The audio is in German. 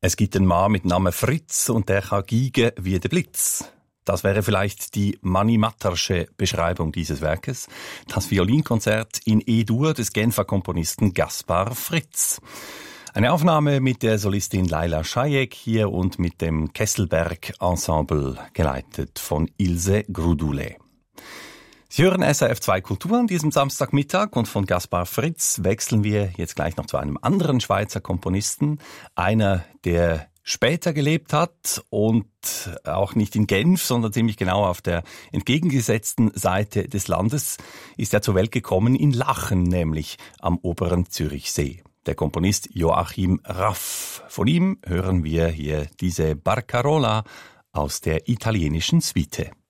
Es gibt einen Mann mit Namen Fritz und der kann Geige wie der Blitz. Das wäre vielleicht die Mani-Mattersche Beschreibung dieses Werkes. Das Violinkonzert in E-Dur des Genfer Komponisten Gaspar Fritz. Eine Aufnahme mit der Solistin Laila Schajek hier und mit dem Kesselberg Ensemble, geleitet von Ilse Grudule. Sie hören SRF 2 Kultur an diesem Samstagmittag und von Gaspar Fritz wechseln wir jetzt gleich noch zu einem anderen Schweizer Komponisten. Einer, der später gelebt hat und auch nicht in Genf, sondern ziemlich genau auf der entgegengesetzten Seite des Landes, ist er zur Welt gekommen in Lachen, nämlich am oberen Zürichsee. Der Komponist Joachim Raff. Von ihm hören wir hier diese Barcarola aus der italienischen Suite.